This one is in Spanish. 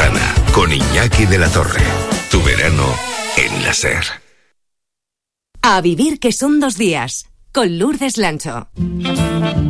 Botana, con Iñaki de la Torre. Tu verano en la SER. A vivir que son 2 días, con Lourdes Lancho.